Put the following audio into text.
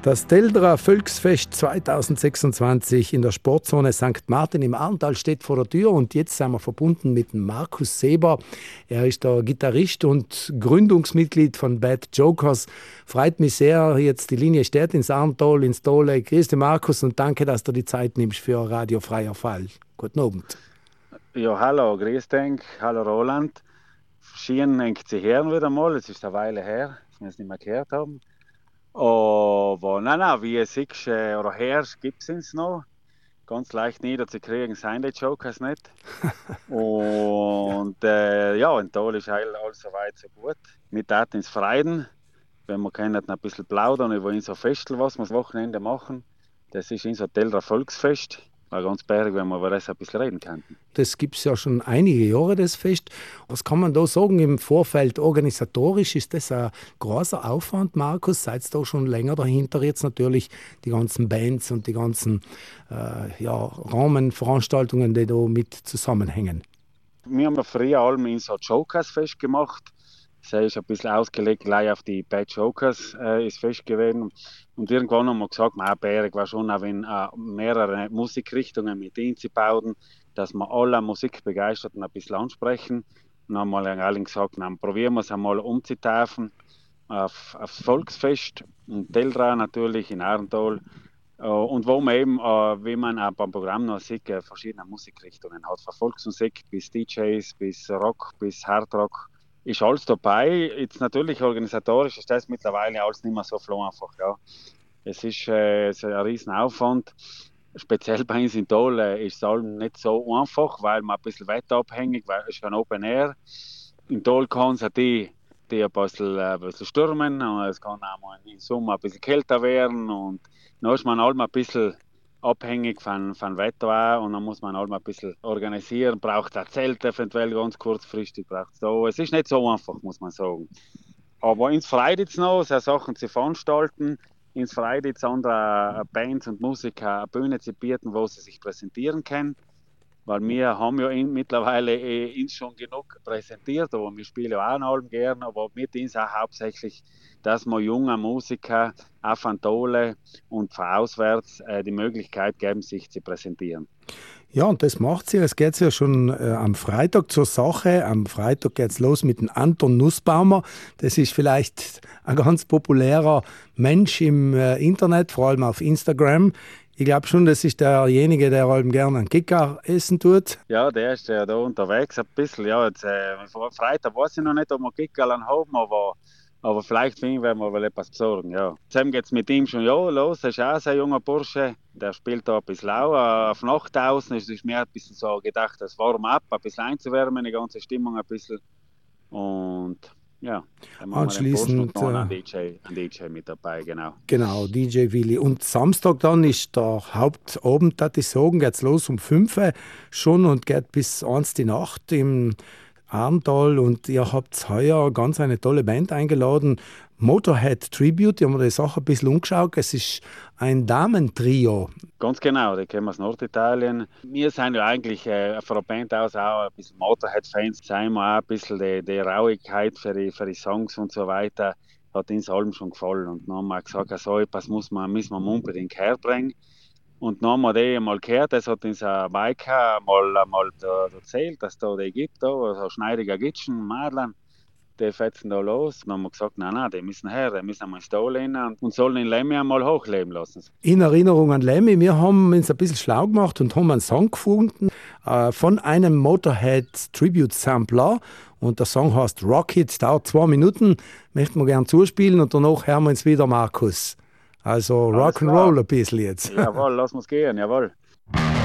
Das Teldra Volksfest 2026 in der Sportzone St. Martin im Arntal steht vor der Tür und jetzt sind wir verbunden mit Markus Seber. Er ist der Gitarrist und Gründungsmitglied von Bad Jokers. Freut mich sehr, jetzt die Linie steht ins Arntal, ins Tole. Grüß dich Markus und danke, dass du die Zeit nimmst für Radio Freier Fall. Guten Abend. Ja, hallo, grüß dich. Hallo Roland. Schön, Sie hören wieder mal, es ist eine Weile her, dass wir es nicht mehr gehört haben. Aber nein, wie ihr siehst oder hörst, gibt es uns noch. Ganz leicht niederzukriegen sind die Jokers nicht. Und ja, in Tal ist alles soweit so gut. Wir taten ins Freien, wenn wir können ein bisschen plaudern über unser Festel, was wir das Wochenende machen. Das ist unser Teldra Volksfest. War ganz berg, wenn wir über das ein bisschen reden könnten. Das gibt es ja schon einige Jahre, das Fest. Was kann man da sagen im Vorfeld? Organisatorisch ist das ein großer Aufwand, Markus? Seid ihr da schon länger dahinter? Jetzt natürlich die ganzen Bands und die ganzen Rahmenveranstaltungen, die da mit zusammenhängen. Wir haben ja früher allem in so Jokers-Fest gemacht. Das ist ein bisschen ausgelegt gleich auf die Bad Jokers ist fest gewesen. Und irgendwann haben wir gesagt, Berg war schon auch mehrere Musikrichtungen mit einzubauen, dass wir alle Musikbegeisterten ein bisschen ansprechen. Und dann haben wir allen gesagt, dann probieren wir es einmal umzutaufen aufs Volksfest und Teldra natürlich in Arntal. Und wo man eben, wie man auch beim Programm noch sieht, verschiedene Musikrichtungen hat. Von Volksmusik bis DJs, bis Rock, bis Hardrock. Ist alles dabei. Jetzt natürlich organisatorisch ist das mittlerweile alles nicht mehr so einfach. Ja. Es ist ein riesen Aufwand. Speziell bei uns in Tal ist es allem nicht so einfach, weil man ein bisschen wetterabhängig, weil es ist ein Open Air. In Tal kann es die ein bisschen stürmen und es kann auch mal im Sommer ein bisschen kälter werden und dann ist man allem ein bisschen abhängig von Wetter auch, und dann muss man halt mal ein bisschen organisieren. Braucht es auch Zelte eventuell ganz kurzfristig. Es ist nicht so einfach, muss man sagen. Aber ins freut jetzt noch, so Sachen zu veranstalten. Ins freut jetzt andere Bands und Musiker eine Bühne zu bieten, wo sie sich präsentieren können. Weil wir haben ja mittlerweile uns schon genug präsentiert, aber wir spielen ja auch noch allem gerne. Aber mit uns auch hauptsächlich, dass wir jungen Musiker auch von Tole und von auswärts die Möglichkeit geben, sich zu präsentieren. Ja, und das macht sie. Es geht ja schon am Freitag zur Sache. Am Freitag geht es los mit dem Anton Nussbaumer. Das ist vielleicht ein ganz populärer Mensch im Internet, vor allem auf Instagram. Ich glaube schon, das ist derjenige, der halt gerne einen Kicker essen tut. Ja, der ist ja da unterwegs ein bisschen. Ja, jetzt, Freitag weiß ich noch nicht, ob wir Kickerl haben, aber vielleicht werden wir wohl etwas besorgen. Ja. Jetzt geht es mit ihm schon los. Er ist auch ein junger Bursche. Der spielt da ein bisschen auch auf Nacht außen. Es ist mir ein bisschen so gedacht, das Warm-up, ein bisschen einzuwärmen, die ganze Stimmung ein bisschen. Und ja, dann anschließend ein DJ mit dabei, genau. Genau, DJ Willi. Und Samstag dann ist der Hauptabend, würde ich sagen, geht es los um 5 Uhr schon und geht bis 1 die Nacht im Arntal. Und ihr habt heuer ganz eine tolle Band eingeladen, Motorhead Tribute. Ich habe mir die Sache ein bisschen umgeschaut. Es ist ein Damentrio. Ganz genau, die kommen aus Norditalien. Wir sind ja eigentlich von der Band aus auch ein bisschen Motorhead-Fans. Sind wir auch ein bisschen die Rauigkeit für die Songs und so weiter. Hat uns allem schon gefallen. Und dann haben wir gesagt, so etwas müssen wir unbedingt herbringen. Und dann haben wir die mal gehört, das hat uns Maika mal erzählt, dass es da die gibt, so schneidiger Gitschen, Madlen. Die fetzen da los. Dann haben wir gesagt, nein, die müssen her, die müssen einmal ins Tal rein und sollen den Lemmy einmal hochleben lassen. In Erinnerung an Lemmy, wir haben uns ein bisschen schlau gemacht und haben einen Song gefunden von einem Motorhead Tribute Sampler. Und der Song heißt Rocket, dauert 2 Minuten, möchten wir gerne zuspielen und danach hören wir uns wieder, Markus. Also Rock'n'Roll ein bisschen jetzt. Jawohl, lass uns gehen, jawohl.